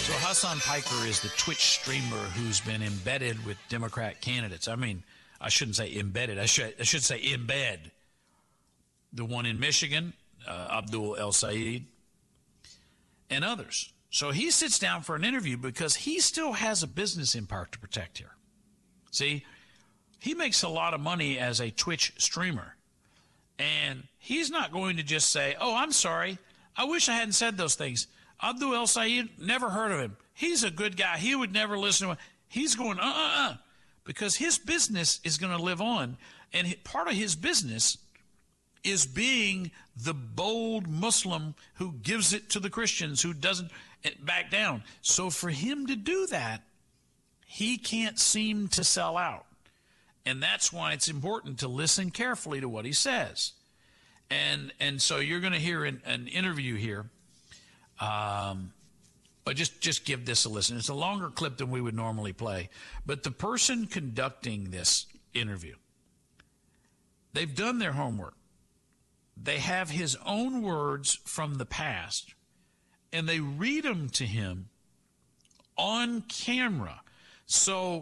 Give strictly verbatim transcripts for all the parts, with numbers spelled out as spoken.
So Hassan Piker is the Twitch streamer who's been embedded with Democrat candidates. I mean, I shouldn't say embedded. I should I should say embed. The one in Michigan, uh, Abdul El Sayed, and others. So he sits down for an interview because he still has a business empire to protect here. See, he makes a lot of money as a Twitch streamer. And he's not going to just say, oh, I'm sorry. I wish I hadn't said those things. Abdul El Sayed, never heard of him. He's a good guy. He would never listen to him. He's going, uh-uh-uh, because his business is going to live on. And part of his business is being the bold Muslim who gives it to the Christians, who doesn't back down. So for him to do that, he can't seem to sell out. And that's why it's important to listen carefully to what he says. And and so you're going to hear an, an interview here. Um, but just, just give this a listen. It's a longer clip than we would normally play. But the person conducting this interview, they've done their homework. They have his own words from the past, and they read them to him on camera. So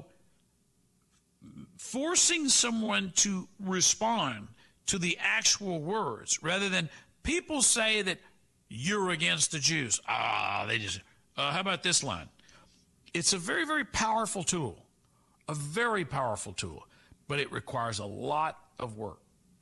forcing someone to respond to the actual words, rather than people say that you're against the Jews. Ah, they just, uh, how about this line? It's a very, very powerful tool, a very powerful tool, but it requires a lot of work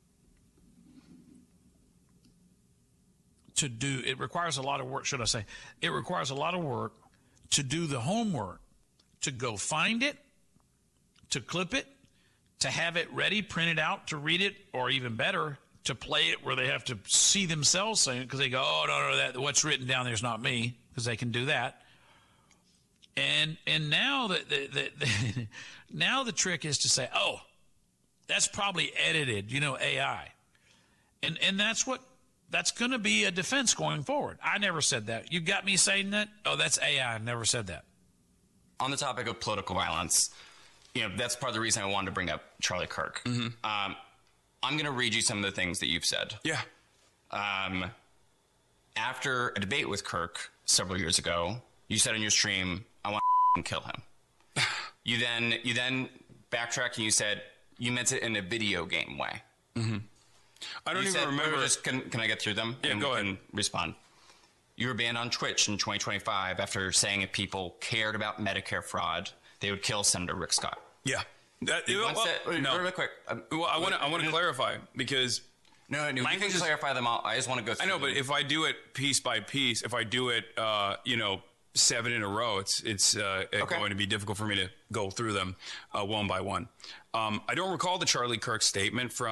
to do. It requires a lot of work, should I say. It requires a lot of work to do the homework, to go find it, to clip it, to have it ready, printed out, to read it, or even better, to play it where they have to see themselves saying it, because they go, oh, no, no, that what's written down there is not me, because they can do that. And and now the, the, the, the now the trick is to say, oh, that's probably edited, you know, A I. And and that's what that's going to be a defense going forward. I never said that. You got me saying that? Oh, that's A I. I never said that. On the topic of political violence, you know, that's part of the reason I wanted to bring up Charlie Kirk. Mm-hmm. Um, I'm going to read you some of the things that you've said. Yeah. Um, after a debate with Kirk several years ago, you said on your stream, I want to kill him. You then you then backtracked and you said you meant it in a video game way. Mm-hmm. I don't you even said, remember. Just, can, can I get through them? Yeah, and, go ahead. And respond. You were banned on Twitch in twenty twenty-five after saying if people cared about Medicare fraud, they would kill Senator Rick Scott. Yeah. That, You well, want to- no. Real quick. Um, Well, I want to I want to just- clarify because No, no, you can Language is- clarify them all. I just want to go through I know, but them. if I do it piece by piece, if I do it, uh, you know, seven in a row, it's it's uh, Okay. going to be difficult for me to go through them uh, one by one. Um, I don't recall the Charlie Kirk statement from